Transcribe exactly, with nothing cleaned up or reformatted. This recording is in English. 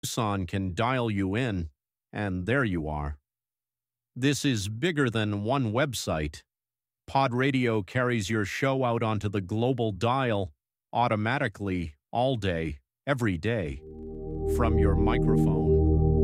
Tucson can dial you in, and there you are. This is bigger than one website. Pod Radio carries your show out onto the global dial automatically all day, every day, from your microphone.